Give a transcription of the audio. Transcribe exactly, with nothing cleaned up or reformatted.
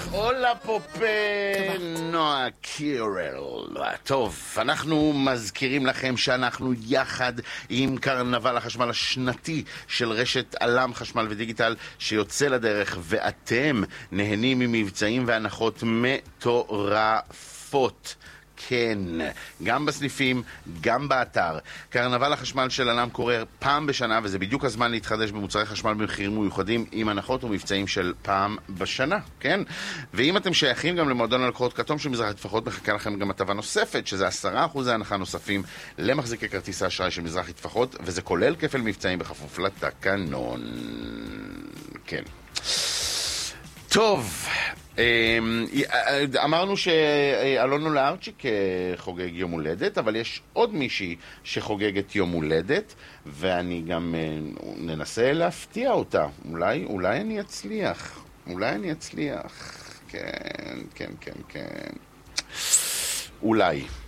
אולה פופה, נועה קירל. טוב, אנחנו מזכירים לכם שאנחנו יחד עם קרנבל החשמל השנתי של רשת אלם חשמל ודיגיטל שיוצא לדרך, ואתם נהנים ממבצעים והנחות מטורפות. כן, גם בסניפים, גם באתר. קרנבל החשמל של אלם קורה פעם בשנה, וזה בדיוק הזמן להתחדש במוצרי חשמל במחירים מיוחדים עם הנחות ומבצעים של פעם בשנה, כן? ואם אתם שייכים גם למועדון הלקוחות כתום של מזרחי טפחות, מחכה לכם גם הטבה נוספת, שזה עשרה אחוז הנחה נוספים למחזיקי כרטיס האשראי של מזרחי טפחות, וזה כולל כפל מבצעים בכפוף לתקנון. כן. טוב, אמרנו שאלונו לארצ'יק חוגג יום הולדת, אבל יש עוד מישהי שחוגגת יום הולדת, ואני גם ננסה להפתיע אותה. אולי, אולי אני אצליח. אולי אני אצליח. כן, כן, כן, כן. אולי.